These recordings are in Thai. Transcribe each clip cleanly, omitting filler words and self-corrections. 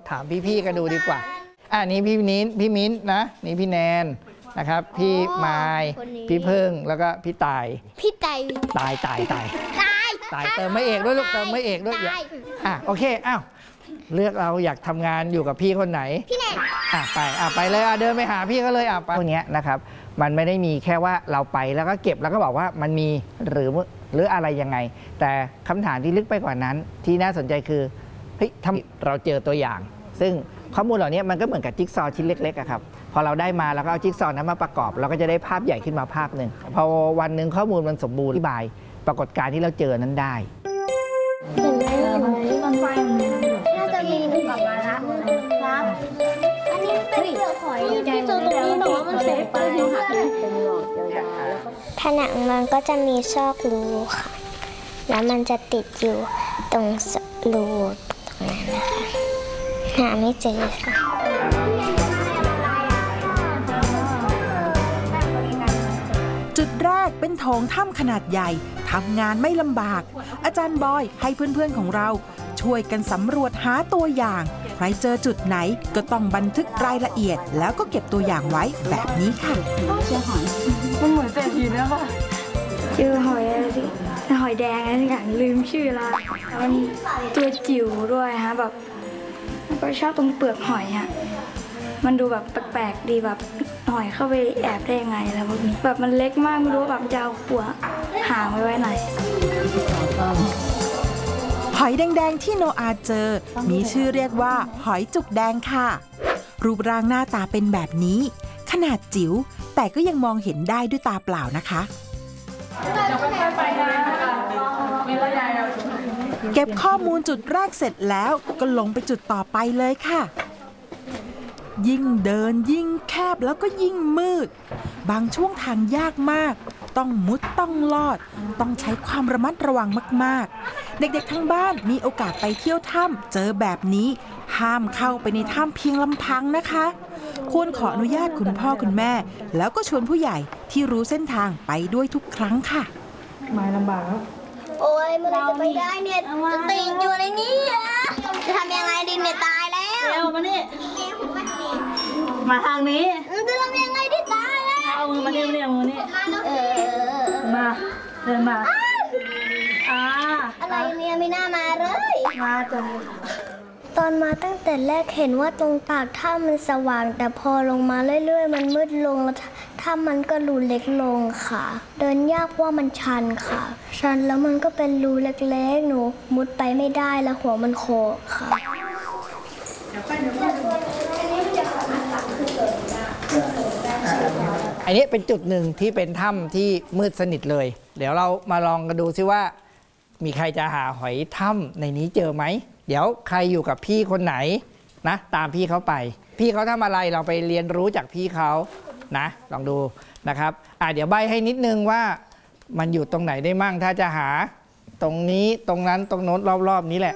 ถามพี่ๆกันดูดีกว่านี่พี่มิ้นนะนี่พี่แนนนะครับพี่ไมค์พี่พึ่งแล้วก็พี่ตายตายเติมไม่เอกด้วยลูกเติมไม่เอกด้วยโอเคเลือกเราอยากทำงานอยู่กับพี่คนไหนพี่แนนไปเลยเดินไปหาพี่ก็เลยไปพวกนี้นะครับมันไม่ได้มีแค่ว่าเราไปแล้วก็เก็บแล้วก็บอกว่ามันมีหรืออะไรยังไงแต่คำถามที่ลึกไปกว่านั้นที่น่าสนใจคือเฮ้ยถ้าเราเจอตัวอย่างซึ่งข้อมูลเหล่านี้มันก็เหมือนกับจิ๊กซอว์ชิ้นเล็กๆครับพอเราได้มาแล้วก็เอาจิ๊กซอว์นั้นมาประกอบเราก็จะได้ภาพใหญ่ขึ้นมาภาพหนึ่งพอวันหนึ่งข้อมูลมันสมบูรณ์อธิบายปรากฏการณ์ที่เราเจอนั้นได้เห็นไหมต้นไฟน่าจะมีหนึ่งกลับมาละครับอันนี้เป็นเปลือกหอยที่เจอตรงนี้แต่ว่ามันเสียไปผนังมันก็จะมีซอกรูค่ะแล้วมันจะติดอยู่ตรงรูตรงนั้นนะคะหาไม่เจอค่ะจุดแรกเป็นโถงถ้ำขนาดใหญ่ทำงานไม่ลำบากอาจารย์บอยให้เพื่อนๆของเราช่วยกันสำรวจหาตัวอย่างใครเจอจุดไหนก็ต้องบันทึกรายละเอียดแล้วก็เก็บตัวอย่างไว้แบบนี้ค่ะเจอหอยมันเหมือนเศษหินนะป่ะเจอหอยอะไรสิหอยแดงอะไรสักอย่างลืมชื่อละมันตัวจิ๋วด้วยฮะแบบก็ชอบตรงเปลือกหอยฮะมันดูแบบแปลกๆดีแบบหอยเข้าไปแอบได้ยังไงอะไรพวกนี้แบบมันเล็กมากไม่รู้แบบจะเอาหัวหางไว้ไหนหอยแดงๆที่โนอาเจอมีชื่อเรียกว่าหอยจุกแดงค่ะรูปร่างหน้าตาเป็นแบบนี้ขนาดจิ๋วแต่ก็ยังมองเห็นได้ด้วยตาเปล่านะคะเก็บข้อมูลจุดแรกเสร็จแล้วก็ลงไปจุดต่อไปเลยค่ะยิ่งเดินยิ่งแคบแล้วก็ยิ่งมืดบางช่วงทางยากมากต้องมุดต้องลอดต้องใช้ความระมัดระวังมากๆเด็กๆทั้งบ้านมีโอกาสไปเที่ยวถ้ำเจอแบบนี้ห้ามเข้าไปในถ้ำเพียงลำพังนะคะควรขออนุญาตคุณพ่อคุณแม่แล้วก็ชวนผู้ใหญ่ที่รู้เส้นทางไปด้วยทุกครั้งค่ะไม่ลำบากครับโอ้ยเมื่อไรจะไปได้เนี่ยจะติดอยู่ในนี้จะทำยังไงดินเนี่ยตายแล้วเร็วมานี่มาทางนี้จะทำยังไงดิตายแล้วเอามือมานี่เอามือนี่มาเดินมาอะไรเนี่ยไม่น่ามาเลยมาจนตอนมาตั้งแต่แรกเห็นว่าตรงปากถ้ำมันสว่างแต่พอลงมาเรื่อยๆมันมืดลงแล้วถ้ำมันก็รูเล็กลงค่ะเดินยากว่ามันชันค่ะชันแล้วมันก็เป็นรูเล็กๆหนูมุดไปไม่ได้แล้วหัวมันโขกค่ะอันนี้เป็นจุดหนึ่งที่เป็นถ้ำที่มืดสนิทเลยเดี๋ยวเรามาลองกันดูซิว่ามีใครจะหาหอยถ้ำในนี้เจอไหมเดี๋ยวใครอยู่กับพี่คนไหนนะตามพี่เขาไปพี่เขาทำอะไรเราไปเรียนรู้จากพี่เขานะลองดูนะครับเดี๋ยวใบให้นิดนึงว่ามันอยู่ตรงไหนได้มั่งถ้าจะหาตรงนี้ตรงนั้นตรงโน้นรอบๆนี้แหละ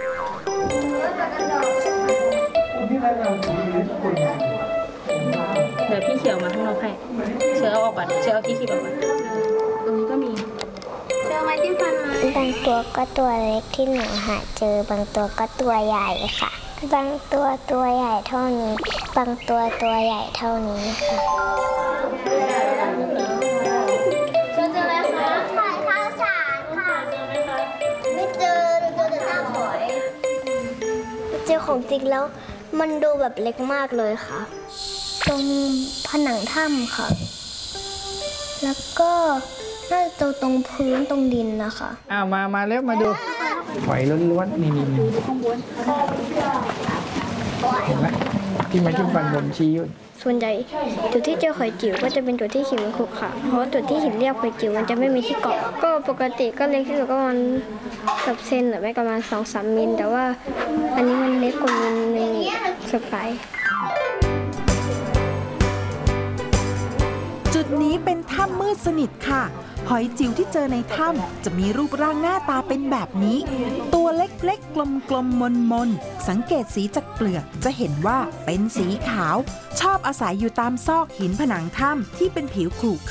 เดี๋ยวพี่เขียวมาข้างนอกให้เชื้อเอาออกก่อนเชื้อเอาที่ขีดออกก่อนตรงนี้ก็มีเจอไหมที่ฟันไหมบางตัวก็ตัวเล็กที่หนูหาเจอบางตัวก็ตัวใหญ่ค่ะบางตัวตัวใหญ่เท่านี้บางตัวตัวใหญ่เท่านี้ค่ะเจออะไรคะหอยข้าวสารค่ะไม่เจอแต่ซากหอยเจอของจริงแล้วมันดูแบบเล็กมากเลยค่ะตรงผนังถ้ำค่ะแล้วก็น่าจะตรงพื้นตรงดินนะคะมาเร็วมาดูหอยล้วนๆนี่ข้างบนเห็นไหมที่มาจิ้มฟันบนชี้อยู่ส่วนใหญ่จุดที่เจอหอยจิ๋วก็จะเป็นจุดที่หินมันขรุขระเพราะจุดที่หินเรียบหอยจิ๋วมันจะไม่มีที่เกาะก็ปกติก็เล็กที่สุดก็ประมาณกับเซนหรือไม่ประมาณ 2-3 มิลแต่ว่าอันนี้มันเล็กกว่ามิลนึงสุดไปจุดนี้เป็นถ้ำมืดสนิทค่ะหอยจิ๋วที่เจอในถ้ำจะมีรูปร่างหน้าตาเป็นแบบนี้ตัวเล็กๆกลมๆมนๆสังเกตสีจากเปลือกจะเห็นว่าเป็นสีขาวชอบอาศัยอยู่ตามซอกหินผนังถ้ำที่เป็นผิวขรุ